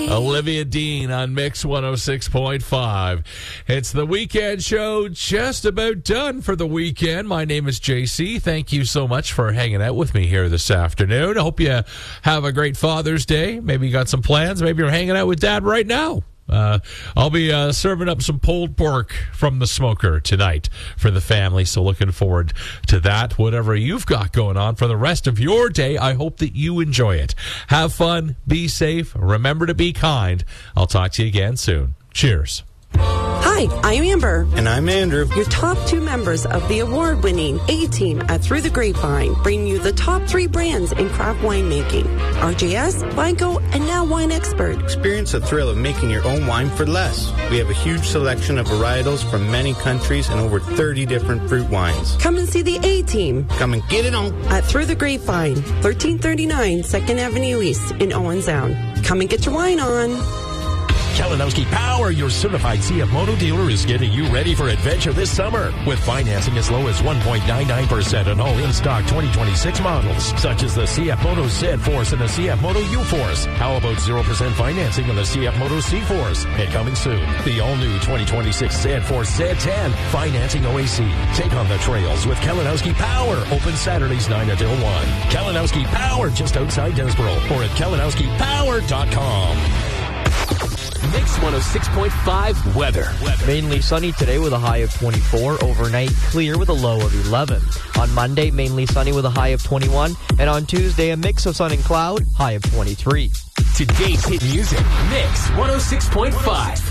Olivia Dean on Mix 106.5. It's the weekend show, just about done for the weekend. My name is JC. Thank you so much for hanging out with me here this afternoon. I hope you have a great Father's Day. Maybe you got some plans. Maybe you're hanging out with Dad right now. I'll be serving up some pulled pork from the smoker tonight for the family, so looking forward to that. Whatever you've got going on for the rest of your day, I hope that you enjoy it. Have fun, be safe, remember to be kind. I'll talk to you again soon. Cheers. Hi, I'm Amber. And I'm Andrew. Your top two members of the award-winning A-Team at Through the Grapevine, bringing you the top 3 brands in craft winemaking. RJS, Vigo, and now Wine Expert. Experience the thrill of making your own wine for less. We have a huge selection of varietals from many countries and over 30 different fruit wines. Come and see the A-Team. Come and get it on. At Through the Grapevine, 1339 2nd Avenue East in Owen Sound. Come and get your wine on. Kalinowski Power, your certified CF Moto dealer, is getting you ready for adventure this summer with financing as low as 1.99% on all in-stock 2026 models, such as the CF Moto Z-Force and the CF Moto U-Force. How about 0% financing on the CF Moto C-Force? And coming soon, the all-new 2026 Z-Force Z10, financing OAC. Take on the trails with Kalinowski Power. Open Saturdays 9 until 1. Kalinowski Power, just outside Desborough, or at kalinowskipower.com. Mix 106.5 weather. Mainly sunny today with a high of 24. Overnight, clear with a low of 11. On Monday, mainly sunny with a high of 21. And on Tuesday, a mix of sun and cloud, high of 23. Today's hit music, Mix 106.5.